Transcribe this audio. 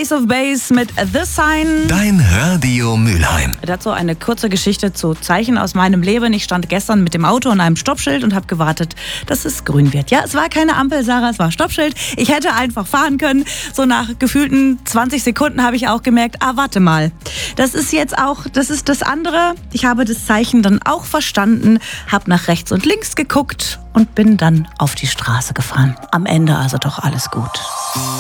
Ace of Base mit The Sign. Dein Radio Mülheim. Dazu eine kurze Geschichte zu Zeichen aus meinem Leben. Ich stand gestern mit dem Auto an einem Stoppschild und habe gewartet, dass es grün wird. Ja, es war keine Ampel, Sarah, es war Stoppschild. Ich hätte einfach fahren können. So nach gefühlten 20 Sekunden habe ich auch gemerkt, warte mal. Das ist das andere. Ich habe das Zeichen dann auch verstanden, habe nach rechts und links geguckt und bin dann auf die Straße gefahren. Am Ende also doch alles gut.